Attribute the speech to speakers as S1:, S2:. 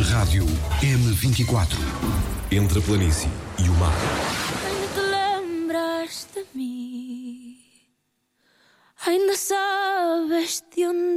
S1: Rádio M24. Entre a planície e o mar.
S2: Ainda te lembras de mim? Ainda sabes de onde